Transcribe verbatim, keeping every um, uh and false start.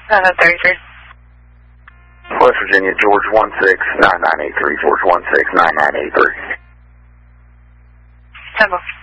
Uh, thirty-three. West Virginia, George one six nine nine eight three, George one six nine nine eight three. Tempo.